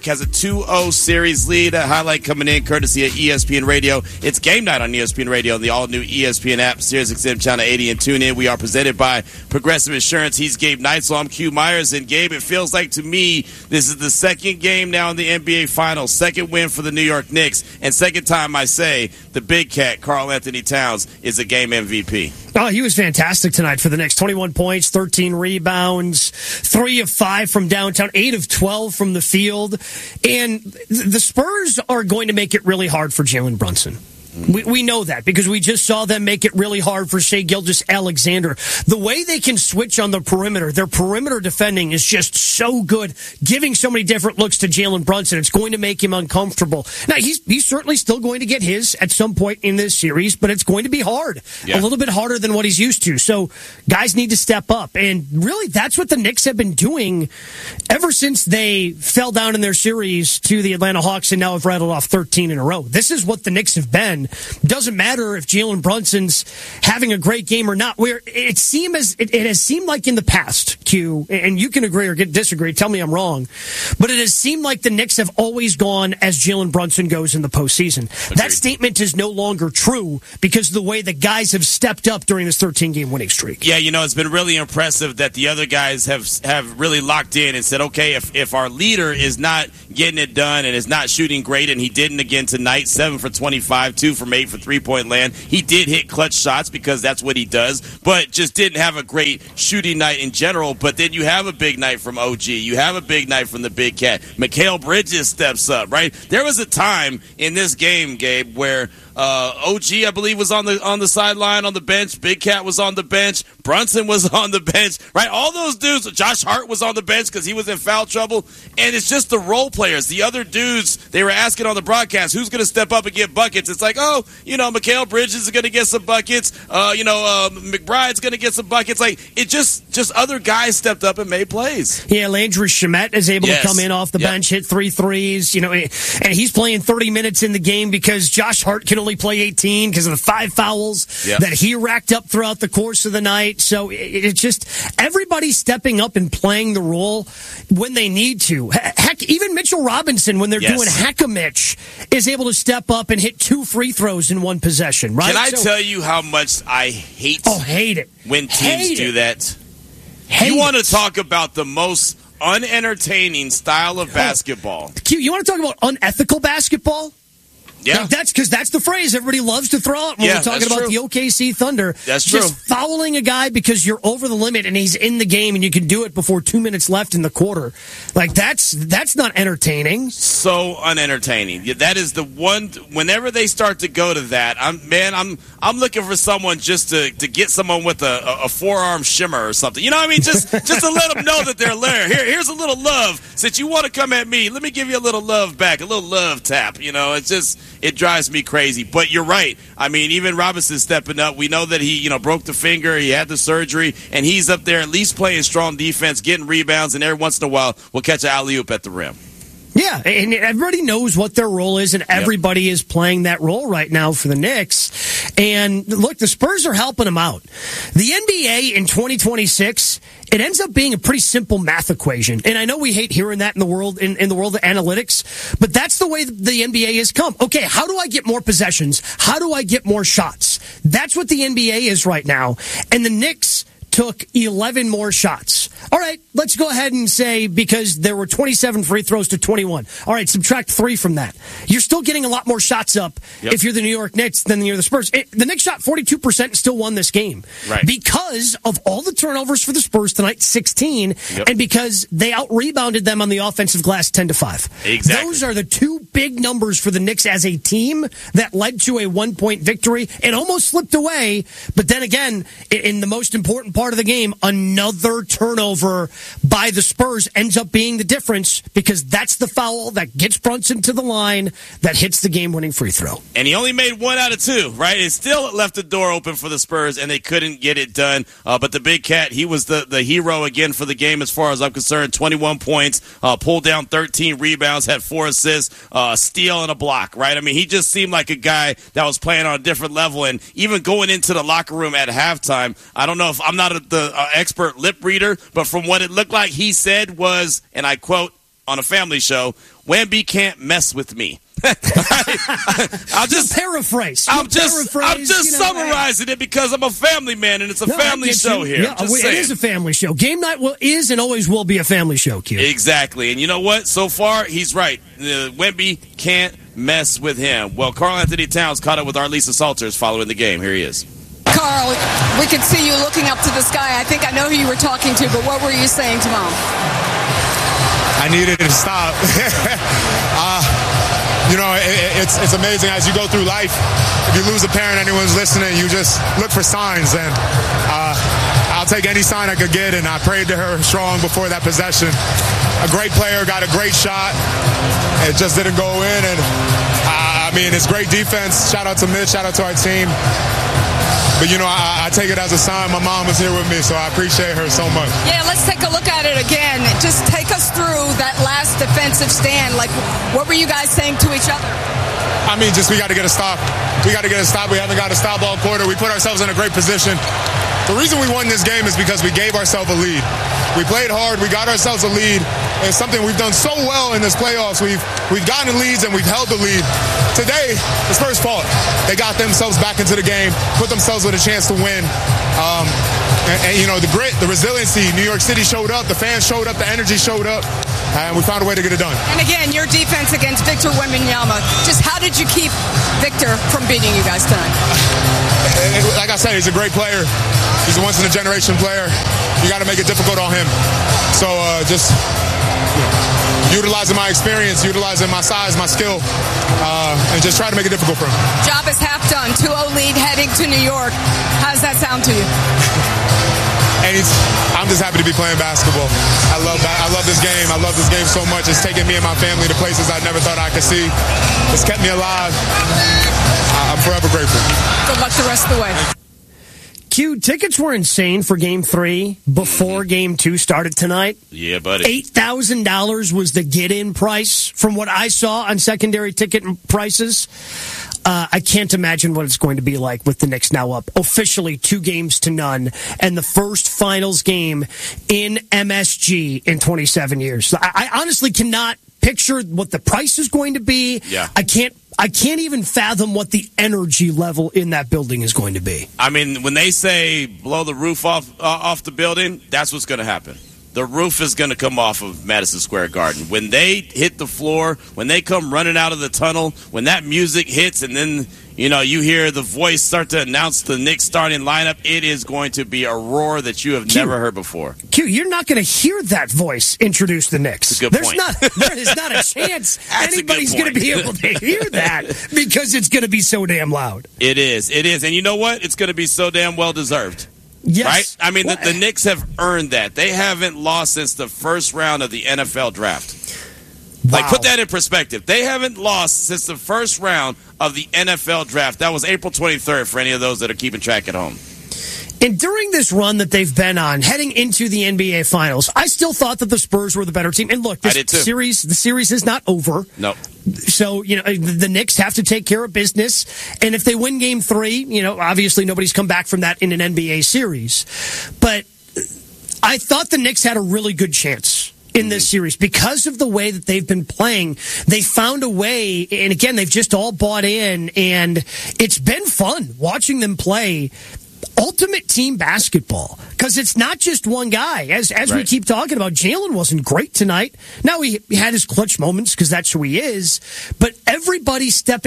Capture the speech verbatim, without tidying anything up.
has a two oh series lead. A highlight coming in courtesy of E S P N Radio. It's game night on E S P N Radio and the all-new E S P N app, Sirius X M Channel eighty, and tune in. We are presented by Progressive Insurance. He's Gabe Neitzel. I'm Q Myers. And, Gabe, it feels like to me this is the second game now in the N B A Finals, second win for the New York Knicks, and second time I say the big cat, Karl Anthony Towns, is a game M V P. Oh, he was fantastic tonight for the Knicks. twenty-one points, thirteen rebounds, three of five from downtown, eight of twelve from the field. And the Spurs are going to make it really hard for Jalen Brunson. We, we know that because we just saw them make it really hard for Shai Gilgeous-Alexander. The way they can switch on the perimeter, their perimeter defending is just so good, giving so many different looks to Jalen Brunson. It's going to make him uncomfortable. Now, he's he's certainly still going to get his at some point in this series, but it's going to be hard. Yeah. A little bit harder than what he's used to. So guys need to step up. And really, that's what the Knicks have been doing ever since they fell down in their series to the Atlanta Hawks and now have rattled off thirteen in a row. This is what the Knicks have been. Doesn't matter if Jalen Brunson's having a great game or not. Where it seemed as it, it has seemed like in the past, Q, and you can agree or disagree. Tell me I'm wrong, but it has seemed like the Knicks have always gone as Jalen Brunson goes in the postseason. Agreed. That statement is no longer true because of the way the guys have stepped up during this thirteen game winning streak. Yeah, you know, it's been really impressive that the other guys have have really locked in and said, okay, if if our leader is not getting it done and is not shooting great, and he didn't again tonight, seven for twenty-five, two from eight for three-point land. He did hit clutch shots because that's what he does, but just didn't have a great shooting night in general. But then you have a big night from O G. You have a big night from the big cat. Mikal Bridges steps up, right? There was a time in this game, Gabe, where Uh, O G, I believe, was on the on the sideline on the bench. Big Cat was on the bench. Brunson was on the bench, right? All those dudes. Josh Hart was on the bench because he was in foul trouble. And it's just the role players. The other dudes, they were asking on the broadcast, who's going to step up and get buckets? It's like, oh, you know, Mikal Bridges is going to get some buckets. Uh, you know, uh, McBride's going to get some buckets. Like, it just, just other guys stepped up and made plays. Yeah, Landry Shamet is able yes. to come in off the yep. bench, hit three threes. You know, and he's playing thirty minutes in the game because Josh Hart can only play eighteen because of the five fouls yep. that he racked up throughout the course of the night. So it, it's just everybody stepping up and playing the role when they need to. Heck, even Mitchell Robinson, when they're yes. doing hack-a-mitch, is able to step up and hit two free throws in one possession, right? Can I so, tell you how much I hate, oh, hate it. when teams hate do it. that? Hate you want it. to talk about the most unentertaining style of basketball. Oh, Q, you want to talk about unethical basketball? Yeah, like that's because that's the phrase everybody loves to throw out when yeah, we're talking about true. the O K C Thunder. That's Just true. fouling a guy because you're over the limit and he's in the game and you can do it before two minutes left in the quarter. Like that's that's not entertaining. So unentertaining. Yeah, that is the one. Whenever they start to go to that, I'm man, I'm I'm looking for someone just to, to get someone with a, a forearm shimmer or something. You know what I mean? Just just to let them know that they're there. Here, here's a little love. Since you want to come at me, let me give you a little love back, a little love tap. You know, it's just it drives me crazy. But you're right. I mean, even Robinson stepping up. We know that he, you know, broke the finger. He had the surgery, and he's up there at least playing strong defense, getting rebounds, and every once in a while will catch an alley-oop at the rim. Yeah, and everybody knows what their role is, and everybody yep. is playing that role right now for the Knicks. And look, the Spurs are helping them out. The N B A in twenty twenty-six, it ends up being a pretty simple math equation. And I know we hate hearing that in the world in, in the world of analytics, but that's the way the N B A has come. Okay, how do I get more possessions? How do I get more shots? That's what the N B A is right now. And the Knicks took eleven more shots. All right, let's go ahead and say because there were twenty-seven free throws to twenty-one. All right, subtract three from that. You're still getting a lot more shots up yep. if you're the New York Knicks than you're the Spurs. It, the Knicks shot forty-two percent and still won this game. Right. Because of all the turnovers for the Spurs tonight, sixteen, yep. and because they out-rebounded them on the offensive glass ten to five. Exactly. Those are the two big numbers for the Knicks as a team that led to a one-point victory. It almost slipped away, but then again, in the most important part of the game, another turnover by the Spurs ends up being the difference because that's the foul that gets Brunson to the line that hits the game-winning free throw. And he only made one out of two, right? It still left the door open for the Spurs, and they couldn't get it done. Uh, but the big cat, he was the, the hero again for the game as far as I'm concerned. twenty-one points, uh, pulled down thirteen rebounds, had four assists, uh, a steal and a block, right? I mean, he just seemed like a guy that was playing on a different level. And even going into the locker room at halftime, I don't know if I'm not a, the uh, expert lip reader, but from what it looked like he said was, and I quote on a family show, Wemby can't mess with me. I'll just paraphrase. I'm just, paraphrase, I'm just you know, summarizing it because I'm a family man and it's a no, family show you. here. Yeah, it saying. is a family show. Game night will, is and always will be a family show, Q. Exactly. And you know what? So far, he's right. Uh, Wemby can't mess with him. Well, Karl Anthony Towns caught up with Arlisa Salters following the game. Here he is. Karl, we could see you looking up to the sky. I think I know who you were talking to, but what were you saying to Mom? I needed it to stop. uh, you know, it, it's it's amazing as you go through life. If you lose a parent, anyone's listening, you just look for signs. And uh, I'll take any sign I could get, and I prayed to her strong before that possession. A great player, got a great shot. It just didn't go in. And uh, I mean, it's great defense. Shout out to Mitch. Shout out to our team. But, you know, I, I take it as a sign. My mom was here with me, so I appreciate her so much. Yeah, let's take a look at it again. Just take us through that last defensive stand. Like, what were you guys saying to each other? I mean, just we got to get a stop. We got to get a stop. We haven't got a stop all quarter. We put ourselves in a great position. The reason we won this game is because we gave ourselves a lead. We played hard. We got ourselves a lead. It's something we've done so well in this playoffs. We've we've gotten leads and we've held the lead. Today, the Spurs fought. They got themselves back into the game, put themselves with a chance to win. Um, and, and, you know, the grit, the resiliency, New York City showed up, the fans showed up, the energy showed up, and we found a way to get it done. And again, your defense against Victor Wembanyama. Just how did you keep Victor from beating you guys tonight? Like I said, he's a great player. He's a once-in-a-generation player. You got to make it difficult on him. So uh, just you know, utilizing my experience, utilizing my size, my skill, uh, and just try to make it difficult for him. Job is half done. two oh lead heading to New York. How does that sound to you? And it's, I'm just happy to be playing basketball. I love I love this game. I love this game so much. It's taken me and my family to places I never thought I could see. It's kept me alive. I'm forever grateful. Good luck the rest of the way. Q, tickets were insane for Game three before Game two started tonight. Yeah, buddy. eight thousand dollars was the get-in price from what I saw on secondary ticket prices. Uh, I can't imagine what it's going to be like with the Knicks now up officially two games to none and the first finals game in M S G in twenty-seven years. I, I honestly cannot picture what the price is going to be. Yeah. I can't I can't even fathom what the energy level in that building is going to be. I mean, when they say blow the roof off uh, off the building, that's what's going to happen. The roof is going to come off of Madison Square Garden. When they hit the floor, when they come running out of the tunnel, when that music hits and then, you know, you hear the voice start to announce the Knicks starting lineup, it is going to be a roar that you have Q, never heard before. Q, you're not going to hear that voice introduce the Knicks. That's a good There's point. Not, there is not a chance anybody's going to be able to hear that because it's going to be so damn loud. It is. It is. And you know what? It's going to be so damn well-deserved. Yes. Right? I mean, the, the Knicks have earned that. They haven't lost since the first round of the N F L draft. Wow. Like, put that in perspective. They haven't lost since the first round of the N F L draft. That was April twenty-third for any of those that are keeping track at home. And during this run that they've been on, heading into the N B A Finals, I still thought that the Spurs were the better team. And look, this I did too. series, the series is not over. No. So, you know, the Knicks have to take care of business. And if they win game three, you know, obviously nobody's come back from that in an N B A series. But I thought the Knicks had a really good chance in this series because of the way that they've been playing. They found a way, and again, they've just all bought in, and it's been fun watching them play ultimate team basketball because it's not just one guy. As as right. we keep talking about, Jalen wasn't great tonight. Now he, he had his clutch moments because that's who he is, but everybody stepping